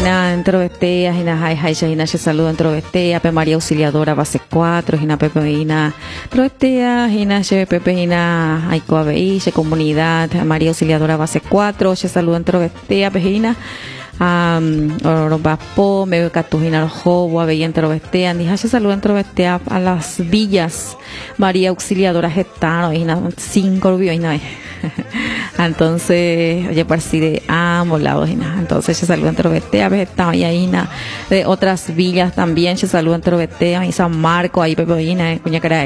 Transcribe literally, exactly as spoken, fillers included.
Hina Entrovetea, Hina Jai Jai Hina se saluda Entrovetea, Pe María Auxiliadora base cuatro, Hina Pepe Hina Entrovetea, Hina se Pepe Hina Aiko Abei, se comunidad María Auxiliadora base cuatro, se saluda Entrovetea, Pe Hina Um, Orobapo, Mebe Catujina Rojobo, Abella Entrovetea, Nija se saluda Entrovetea a las villas María Auxiliadora Getano, y cinco rubios, y entonces, oye, por si de ambos lados, entonces se saluda Entrovetea, Vegetano, y ahí de otras villas también se saluda Entrovetea, y San Marco, ahí Pepe, Cuñacara.